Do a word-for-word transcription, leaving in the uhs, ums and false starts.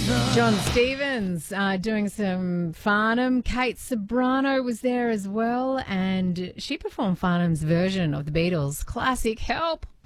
John Stevens uh, doing some Farnham. Kate Sobrano was there as well, and she performed Farnham's version of the Beatles' classic Help.